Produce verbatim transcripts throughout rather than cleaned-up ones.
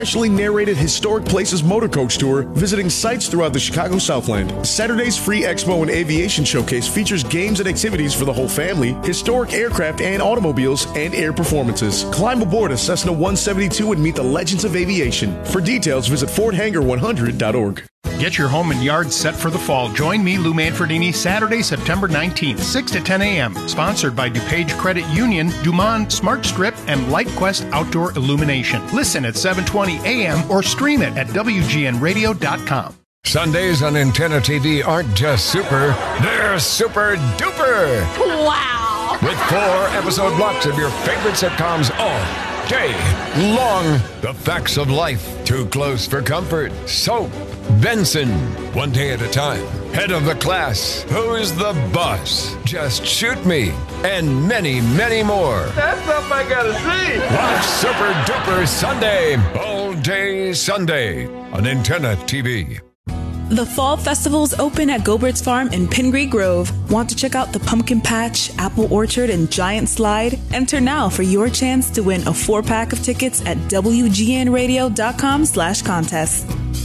Specially narrated historic places motor coach tour, visiting sites throughout the Chicago Southland. Saturday's free expo and aviation showcase features games and activities for the whole family, historic aircraft and automobiles, and air performances. Climb aboard a Cessna one seventy-two and meet the legends of aviation. For details, visit ford hanger one hundred dot org. Get your home and yard set for the fall. Join me, Lou Manfredini, Saturday, September nineteenth, six to ten a.m. Sponsored by DuPage Credit Union, Dumont Smart Strip, and LightQuest Outdoor Illumination. Listen at seven twenty a.m. or stream it at W G N radio dot com. Sundays on Antenna T V aren't just super, they're super duper. Wow. With four episode blocks of your favorite sitcoms all day long. The Facts of Life, Too Close for Comfort, Soap, Benson, One Day at a Time, Head of the Class, Who's the Boss, Just Shoot Me, and many, many more. That's something I gotta see. Watch Super Duper Sunday, all day Sunday on Antenna T V. The Fall Festival's open at Gobert's Farm in Pingree Grove. Want to check out the pumpkin patch, apple orchard, and giant slide? Enter now for your chance to win a four-pack of tickets at W G N radio dot com slash contest.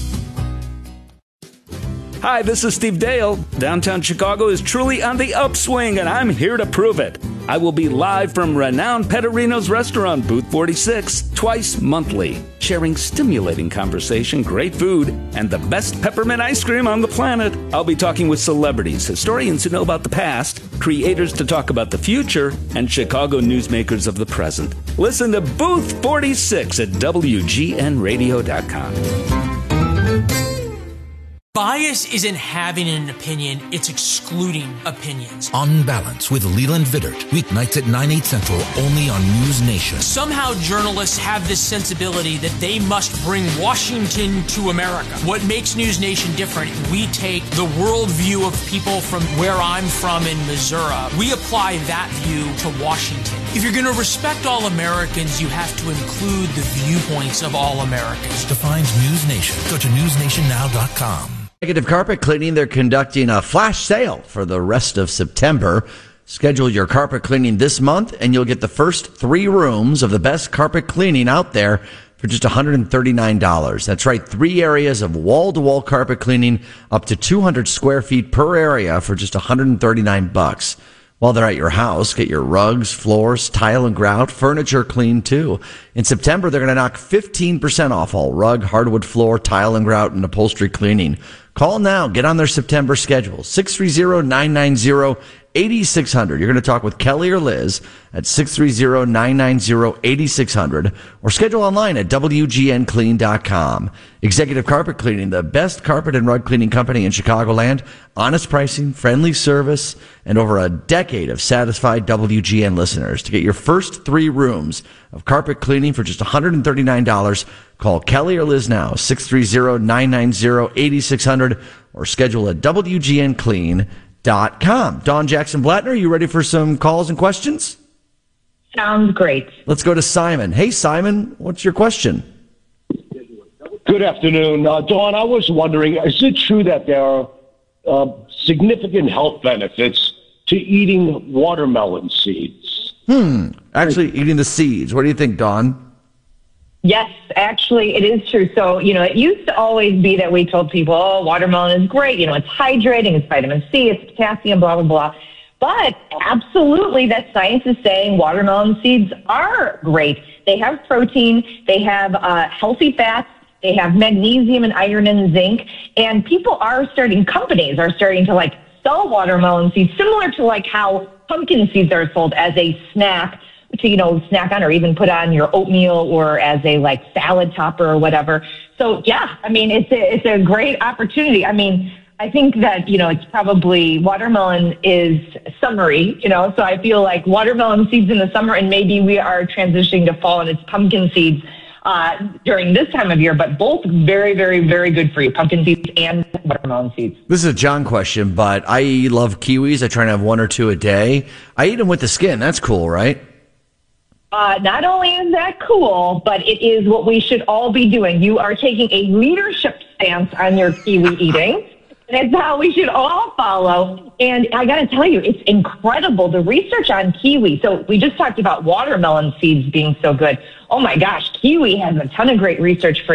Hi, this is Steve Dale. Downtown Chicago is truly on the upswing, and I'm here to prove it. I will be live from renowned Petterino's restaurant, Booth forty-six, twice monthly, sharing stimulating conversation, great food, and the best peppermint ice cream on the planet. I'll be talking with celebrities, historians who know about the past, creators to talk about the future, and Chicago newsmakers of the present. Listen to Booth forty-six at W G N radio dot com. Bias isn't having an opinion, it's excluding opinions. On Balance with Leland Vittert, weeknights at nine, eight central, only on News Nation. Somehow journalists have this sensibility that they must bring Washington to America. What makes News Nation different, we take the worldview of people from where I'm from in Missouri. We apply that view to Washington. If you're going to respect all Americans, you have to include the viewpoints of all Americans. To find News Nation, go to news nation now dot com. Executive Carpet Cleaning, they're conducting a flash sale for the rest of September. Schedule your carpet cleaning this month, and you'll get the first three rooms of the best carpet cleaning out there for just one hundred thirty-nine dollars. That's right, three areas of wall-to-wall carpet cleaning, up to two hundred square feet per area for just one hundred thirty-nine bucks. While they're at your house, get your rugs, floors, tile and grout, furniture cleaned too. In September, they're going to knock fifteen percent off all rug, hardwood floor, tile and grout, and upholstery cleaning. Call now. Get on their September schedule. six three zero, nine nine zero, eight six zero zero. You're going to talk with Kelly or Liz at six three zero, nine nine zero, eight six zero zero or schedule online at W G N clean dot com. Executive Carpet Cleaning, the best carpet and rug cleaning company in Chicagoland. Honest pricing, friendly service, and over a decade of satisfied W G N listeners. To get your first three rooms of carpet cleaning for just one hundred thirty-nine dollars, call Kelly or Liz now, six three zero, nine nine zero, eight six zero zero or schedule at W G N clean dot com. Dawn Jackson Blattner, are you ready for some calls and questions? Sounds great. Let's go to Simon. Hey, Simon, what's your question? Good afternoon. Uh, Dawn, I was wondering, is it true that there are uh, significant health benefits to eating watermelon seeds? Hmm. Actually, eating the seeds. What do you think, Dawn? Yes, actually, it is true. So, you know, it used to always be that we told people, oh, watermelon is great. You know, it's hydrating, it's vitamin C, it's potassium, blah, blah, blah. But absolutely, that science is saying watermelon seeds are great. They have protein, they have uh, healthy fats, they have magnesium and iron and zinc. And people are starting, companies are starting to like sell watermelon seeds, similar to like how pumpkin seeds are sold as a snack to, you know, snack on or even put on your oatmeal or as a like salad topper or whatever. So, yeah, I mean, it's a, it's a great opportunity. I mean, I think that, you know, it's probably watermelon is summery, you know, so I feel like watermelon seeds in the summer, and maybe we are transitioning to fall and it's pumpkin seeds uh, during this time of year, but both very, very, very good for you, pumpkin seeds and watermelon seeds. This is a John question, but I love kiwis. I try to have one or two a day. I eat them with the skin. That's cool, right? Uh, not only is that cool, but it is what we should all be doing. You are taking a leadership stance on your kiwi eating. That's how we should all follow. And I got to tell you, it's incredible. The research on kiwi. So we just talked about watermelon seeds being so good. Oh my gosh, kiwi has a ton of great research for